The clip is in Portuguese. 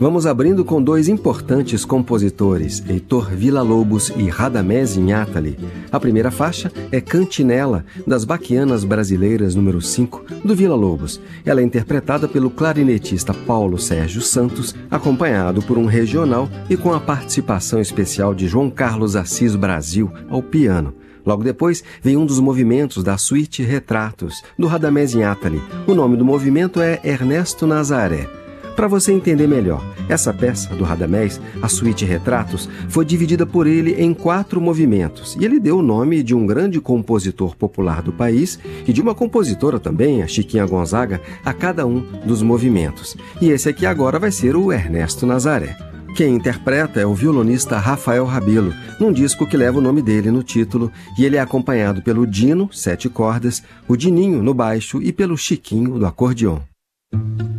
Vamos abrindo com dois importantes compositores, Heitor Villa-Lobos e Radamés Inátali. A primeira faixa é Cantinela, das Baquianas Brasileiras número 5, do Villa-Lobos. Ela é interpretada pelo clarinetista Paulo Sérgio Santos, acompanhado por um regional e com a participação especial de João Carlos Assis Brasil ao piano. Logo depois, vem um dos movimentos da suíte Retratos, do Radamés Inátali. O nome do movimento é Ernesto Nazaré. Para você entender melhor, essa peça do Radamés, a suíte Retratos, foi dividida por ele em 4 movimentos e ele deu o nome de um grande compositor popular do país e de uma compositora também, a Chiquinha Gonzaga, a cada um dos movimentos. E esse aqui agora vai ser o Ernesto Nazaré. Quem interpreta é o violonista Rafael Rabelo, num disco que leva o nome dele no título, e ele é acompanhado pelo Dino, 7 cordas, o Dininho no baixo e pelo Chiquinho do acordeon.